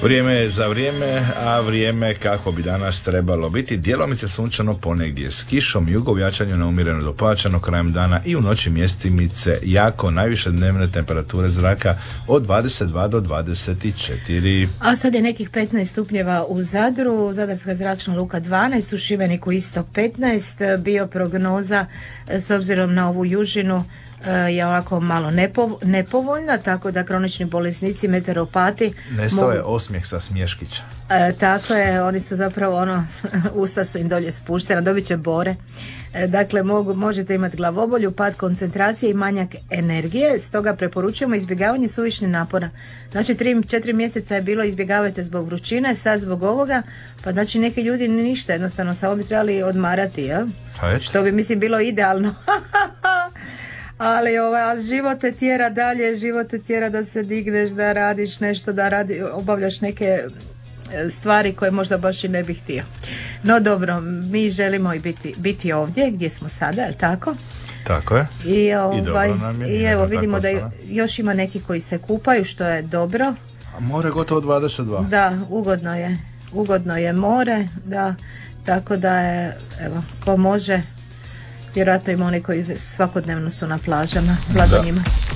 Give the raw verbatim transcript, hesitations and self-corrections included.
Vrijeme je za vrijeme, a vrijeme kako bi danas trebalo biti. Djelomice sunčano, ponegdje s kišom, jugo u jačanju na umjereno do pojačano krajem dana i u noći mjestimice jako, najviše dnevne temperature zraka od dvadeset dva do dvadeset četiri. A sad je nekih petnaest stupnjeva u Zadru, Zadarska zračna luka dvanaest, u Šibeniku isto petnaest, bio prognoza s obzirom na ovu južinu je ovako malo nepov- nepovoljna, tako da kronični bolesnici, meteoropati Nestao mogu... je osmijeh sa Smješkića. E, tako je, oni su zapravo ono, usta su im dolje spuštena, dobit će bore. E, dakle, mogu, možete imati glavobolju, pad koncentracije i manjak energije, stoga preporučujemo izbjegavanje suvišnih napora. Znači, tri, četiri mjeseca je bilo izbjegavajte zbog vrućine, sad zbog ovoga, pa znači neki ljudi ništa, jednostavno samo bi trebali odmarati, jel? Što bi, mislim, bilo idealno. Ali ovaj, život te tjera dalje, život te tjera da se digneš, da radiš nešto, da radi, obavljaš neke stvari koje možda baš i ne bih htio. No dobro, mi želimo i biti, biti ovdje gdje smo sada, je tako? Tako je. I, ovaj, I dobro nam je. I evo vidimo da još ima neki koji se kupaju, što je dobro. A more gotovo dvadeset dva. Da, ugodno je. Ugodno je more, da, tako da je, evo, ko može, vjerojatno ima oni koji svakodnevno su na plažama, blago njima.